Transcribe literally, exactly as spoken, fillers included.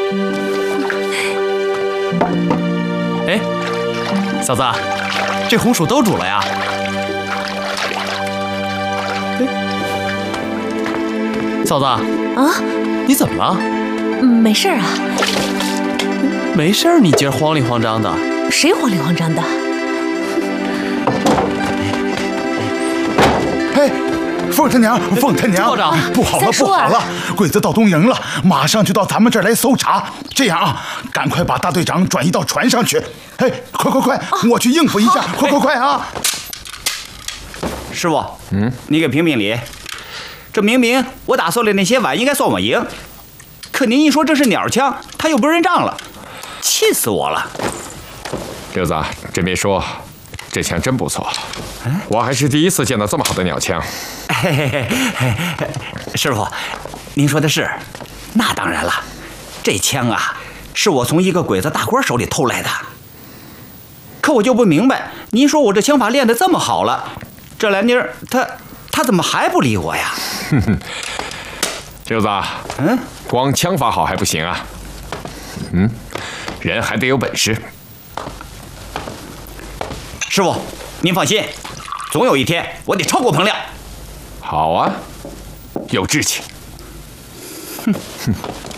哎，嫂子，这红薯都煮了呀？嫂子啊，你怎么了？ 没事啊。 没事儿，你今儿慌里慌张的。 谁慌里慌张的？ 哎，凤他娘，凤他娘，不好了，不好了！鬼子到东营了，马上就到咱们这儿来搜查。这样啊，赶快把大队长转移到船上去。哎，快快快，我去应付一下！快快快啊！ 师傅，嗯，你给评评理。这明明我打碎了那些碗，应该算我赢，可您一说这是鸟枪，他又不认账了，气死我了。 六子，真别说，这枪真不错，我还是第一次见到这么好的鸟枪。 嘿嘿嘿嘿，师傅，您说的是，那当然了，这枪啊，是我从一个鬼子大官手里偷来的。可我就不明白，您说我这枪法练得这么好了，这兰妮儿她她怎么还不理我呀？ 哼哼，六子，嗯，光枪法好还不行啊，嗯，人还得有本事。 师傅，您放心，总有一天我得超过彭亮。 好啊，有志气。哼哼。